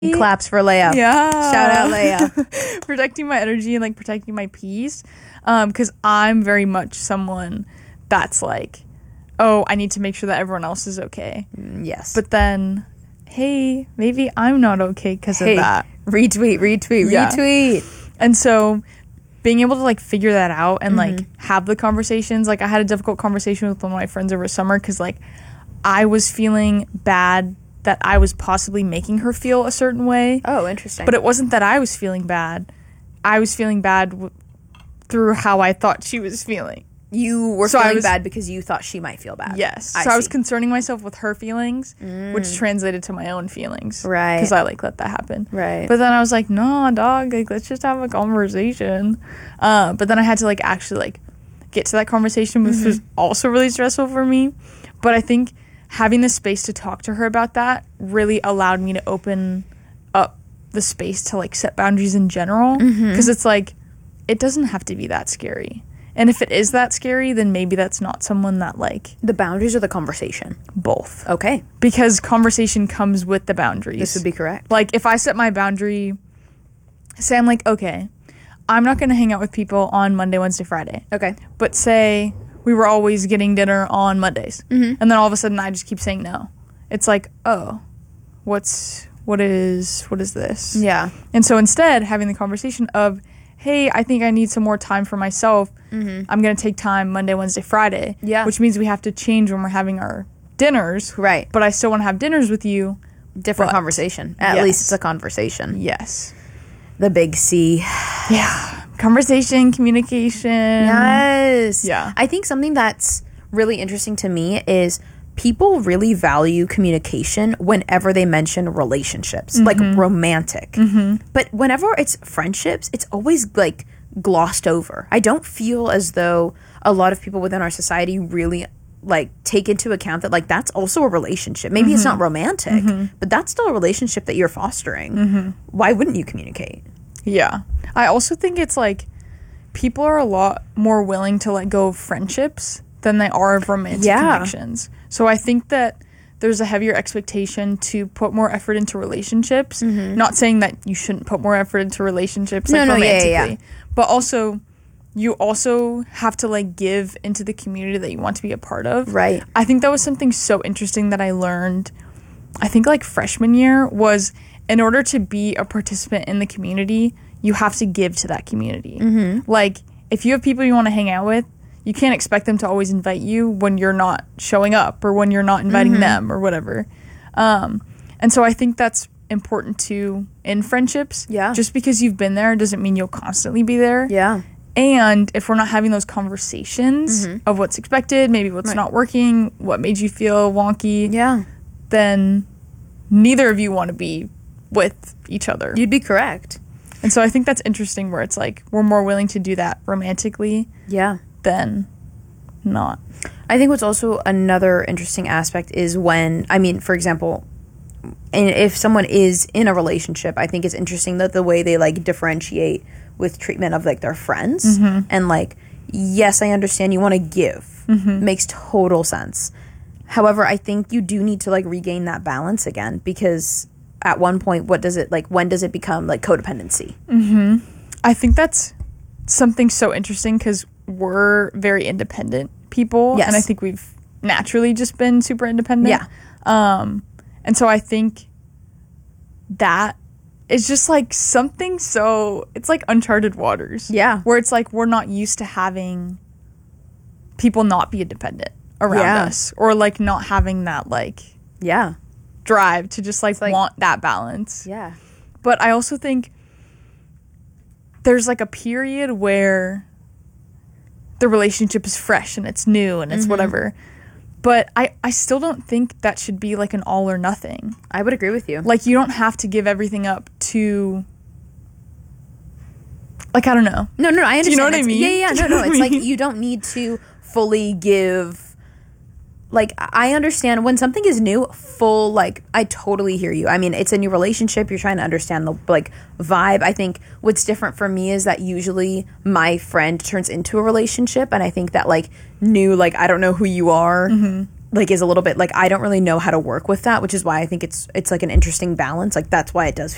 Claps for Leia. Yeah. Shout out Leia. Protecting my energy and like protecting my peace. Because I'm very much someone that's like, oh, I need to make sure that everyone else is okay. Yes. But then, hey, maybe I'm not okay because of that. Retweet. And so being able to like figure that out and like have the conversations, like I had a difficult conversation with one of my friends over summer because like I was feeling bad that I was possibly making her feel a certain way. Oh, interesting. But it wasn't that I was feeling bad. I was feeling bad through how I thought she was feeling. You were feeling bad because you thought she might feel bad. Yes. I was concerning myself with her feelings, which translated to my own feelings. Right. Because I like let that happen. Right. But then I was like, no, dog, like let's just have a conversation. But then I had to like actually like get to that conversation, which was also really stressful for me. But I think having the space to talk to her about that really allowed me to open up the space to like set boundaries in general. Because it's like, it doesn't have to be that scary. And if it is that scary, then maybe that's not someone that like... The boundaries or the conversation? Both. Okay. Because conversation comes with the boundaries. This would be correct. Like, if I set my boundary, say I'm like, okay, I'm not going to hang out with people on Monday, Wednesday, Friday. Okay. But say we were always getting dinner on Mondays. And then all of a sudden I just keep saying no. It's like, oh, what is this? Yeah. And so instead, having the conversation of, hey, I think I need some more time for myself. I'm going to take time Monday, Wednesday, Friday. Yeah. Which means we have to change when we're having our dinners. Right. But I still want to have dinners with you. Different conversation. At least it's a conversation. Yes. The big C. Yeah. Conversation, communication. Yes. Yeah. I think something that's really interesting to me is people really value communication whenever they mention relationships, like romantic. But whenever it's friendships, it's always like glossed over. I don't feel as though a lot of people within our society really like take into account that like that's also a relationship. Maybe it's not romantic, but that's still a relationship that you're fostering. Why wouldn't you communicate? Yeah. I also think it's like people are a lot more willing to let go of friendships than they are of romantic connections. So I think that there's a heavier expectation to put more effort into relationships. Not saying that you shouldn't put more effort into relationships romantically. But also, you also have to like give into the community that you want to be a part of. Right. I think that was something so interesting that I learned, I think like freshman year, was in order to be a participant in the community, you have to give to that community. Like, if you have people you want to hang out with, you can't expect them to always invite you when you're not showing up or when you're not inviting them or whatever. And so I think that's important too in friendships. Yeah. Just because you've been there doesn't mean you'll constantly be there. Yeah. And if we're not having those conversations of what's expected, maybe what's not working, what made you feel wonky, then neither of you want to be with each other. You'd be correct. And so I think that's interesting where it's like we're more willing to do that romantically than not. I think what's also another interesting aspect is when, I mean, for example, and if someone is in a relationship, I think it's interesting that the way they like differentiate with treatment of like their friends and like, yes, I understand you want to give, makes total sense. However, I think you do need to like regain that balance again, because at one point, what does it like, when does it become like codependency? I think that's something so interesting because we're very independent people. Yes. And I think we've naturally just been super independent. And so I think that is just like something so, it's like uncharted waters. Where it's like we're not used to having people not be independent around us, or like not having that like drive to just like want that balance. But I also think there's like a period where the relationship is fresh and it's new and it's whatever. But I still don't think that should be like an all or nothing. I would agree with you. Like, you don't have to give everything up to, like, I don't know. No, I understand. Do you know what I mean? Yeah. No. It's like you don't need to fully give. Like, I understand when something is new, full, like, I totally hear you. I mean, it's a new relationship. You're trying to understand the, like, vibe. I think what's different for me is that usually my friend turns into a relationship. And I think that, like, new, like, I don't know who you are, like, is a little bit, like, I don't really know how to work with that, which is why I think it's like, an interesting balance. Like, that's why it does